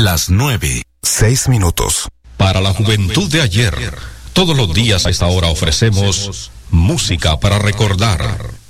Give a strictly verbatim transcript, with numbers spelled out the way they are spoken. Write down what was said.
Las nueve, seis minutos. Para la juventud de ayer, todos los días a esta hora ofrecemos música para recordar.